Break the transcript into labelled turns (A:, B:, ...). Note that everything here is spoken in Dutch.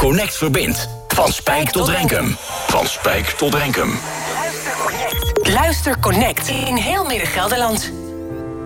A: Connect verbindt. Van Spijk tot Renkum. Van Spijk tot Renkum.
B: Luister Connect in heel Midden-Gelderland.